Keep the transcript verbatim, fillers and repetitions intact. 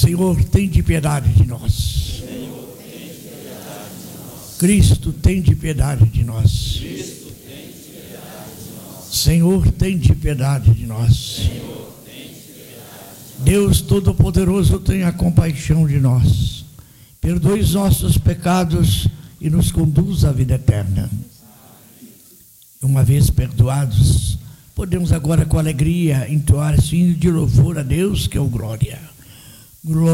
Senhor, tem de piedade de nós. Cristo, tem de piedade de nós. Senhor, tem de piedade de nós. Deus Todo-Poderoso, tenha compaixão de nós. Perdoe os nossos pecados e nos conduz à vida eterna. Uma vez perdoados, podemos agora com alegria entoar esse hino de louvor a Deus, que é o glória. Glória.